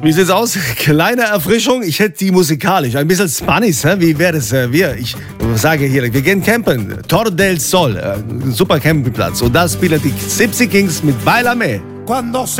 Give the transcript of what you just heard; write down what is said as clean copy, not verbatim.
Wie sieht's aus? Kleine Erfrischung. Ich hätte die musikalisch. Ein bisschen Spanisch. Wie wäre das? Ich sage hier, wir gehen campen. Tor del Sol. Super Campingplatz. Und da spielen die Gypsy Kings mit Bailame.